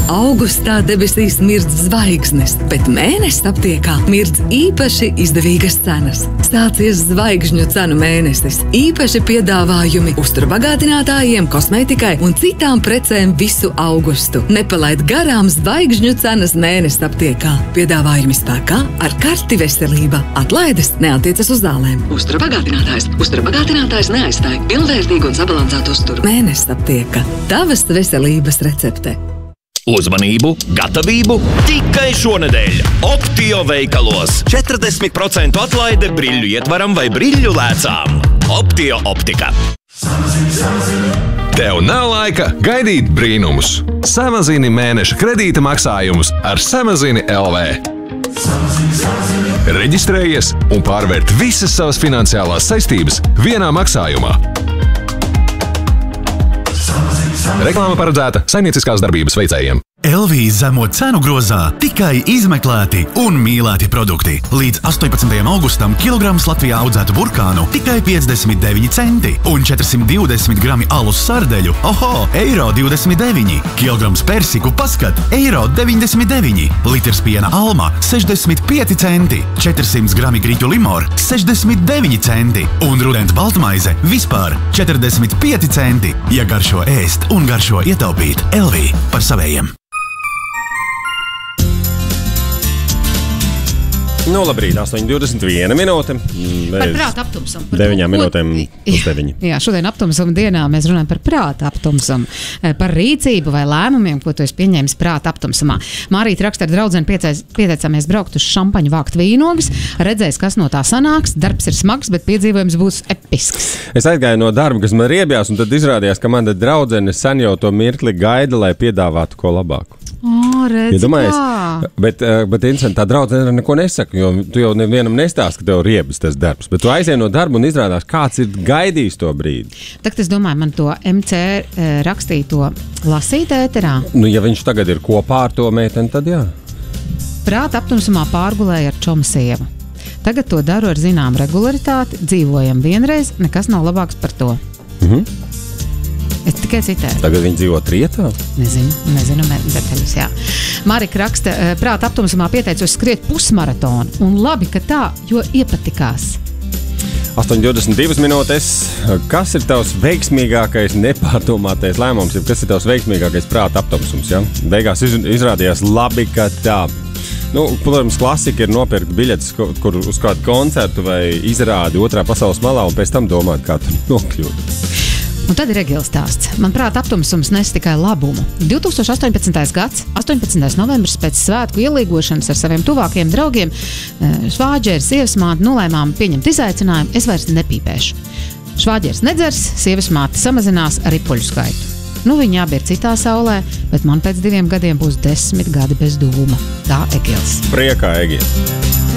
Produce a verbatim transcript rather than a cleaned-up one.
Augustā debesīs mirdz zvaigznes, bet mēnesis aptiekā mirdz īpaši izdevīgas cenas. Sācies zvaigžņu cenu mēnesis. Īpaši piedāvājumi uzturbagātinātājiem, kosmētikai un citām precēm visu augustu. Nepalaid garām zvaigžņu cenas mēnesis aptiekā. Piedāvājumi spēkā ar karti veselība. Atlaides neatiecas uz zālēm. Uzturbagātinātājs. Uzturbagātinātājs neaizstāj pilnvērtīgu un sabalansētu uzturu. Mēnesis aptieka. Tavas veselības recepte. Uzmanību, gatavību tikai šonedēļ Optio veikalos. četrdesmit procentu atlaide briļļu ietvaram vai briļļu lēcām. Optio optika. Tev nav laika gaidīt brīnumus. Samazini mēneša kredīta maksājumus ar Samazini L V. Reģistrējies un pārvērt visas savas finansiālās saistības vienā maksājumā. Reklāma paredzēta saimnieciskās darbības veicējiem. L V zemo cenu grozā tikai izmeklēti un mīlēti produkti. Līdz astoņpadsmitajam augustam kilograms Latvijā audzētu burkānu tikai piecdesmit deviņi centi un četrsimt divdesmit grami alus sardeļu, oho, eiro divdesmit deviņi. Kilograms persiku paskat, eiro deviņdesmit deviņi. Litrs piena alma, sešdesmit pieci centi. četrsimt grami grīķu limor, sešdesmit deviņi centi. Un rudens baltmaize vispār četrdesmit pieci centi. Ja garšo ēst un garšo ietaupīt, L V par savējiem. Nu, labrīt, astoņi divdesmit viena minūte. Par prāta aptumsumu. deviņām minūtēm uz deviņi. Jā, šodien aptumsuma dienā mēs runājam par prāta aptumsumu, par rīcību vai lēmumiem, ko tu esi pieņēmis prāta aptumsumā. Mārīta raksta ar draudzeni pieteicāmies braukt uz Šampaņu vākt vīnogas, redzēs, kas no tā sanāks, darbs ir smags, bet piedzīvojums būs episks. Es aizgāju no darba, kas man riebjās, un tad izrādījās, ka mana draudzene sen jau to mirkli gaida, lai piedāvātu ko labāku. O, redz, ja domājies, bet, bet Incent, tā draudzene neko nesaka, jo tu jau nevienam nestāsti, ka tev riebas tas darbs. Bet tu aizēji no darba un izrādās, kāds ir gaidījis to brīdi. Tagad es domāju, man to M C rakstīto lasīt ēterā. Nu, ja viņš tagad ir kopā ar to meiteni, tad jā. Prāta aptumsumā pārgulēja ar čomu sievu. Tagad to daru ar zinām regularitāti, dzīvojam vienreiz, nekas nav labāks par to. Mhm. Es tikai citēju. Tagad viņi dzīvo trietā? Nezinu, nezinu detaļas, jā. Marika raksta, prāta aptumsumā pieteicos skriet pusmaratonu. Un labi, ka tā, jo iepatikās. astoņi divdesmit divas minūtes. Kas ir tavs veiksmīgākais nepārdomātais lēmums? Kas ir tavs veiksmīgākais prāta aptumsums? Ja? Beigās izrādījās labi, ka tā. Nu, protams, klasika ir nopirkt biļetes kur, uz kādu koncertu vai izrādi otrā pasaules malā un pēc tam domāt, kā tur nokļūt. Un tad ir Egils stāsts. Manuprāt, aptumsums nes tikai labumu. divtūkstoš astoņpadsmitais gads, astoņpadsmitais novembris pēc svētku ielīgošanas ar saviem tuvākiem draugiem, švāģēri, sievasmāte nolēmām pieņemt izaicinājumu, es vairs nepīpēšu. Švāģērs nedzers, sievasmāte samazinās ripuļu skaitu. Nu, viņi abi ir citā saulē, bet man pēc diviem gadiem būs desmit gadi bez dūma. Tā Egils. Priekā, Egils.